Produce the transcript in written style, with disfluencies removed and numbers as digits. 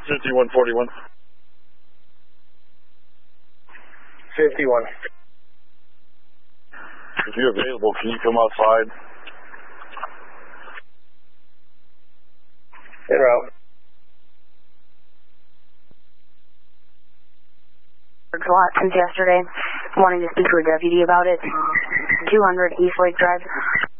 5141. 51. If you're available, can you come outside? En route. A lot since yesterday, wanting to speak to a deputy about it. 200 East Lake Drive.